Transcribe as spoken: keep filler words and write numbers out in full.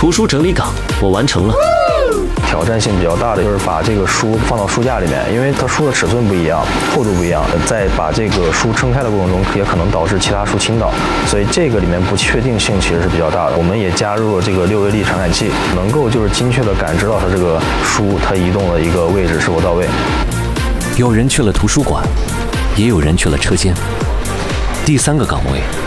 图书整理岗我完成了。 挑战性比较大的就是把这个书放到书架里面，因为它书的尺寸不一样，厚度不一样，在把这个书撑开的过程中，也可能导致其他书倾倒，所以这个里面不确定性其实是比较大的。我们也加入了这个六 A 力传感器，能够就是精确的感知到它这个书它移动的一个位置是否到位。 有人去了图书馆，也有人去了车间。第三个岗位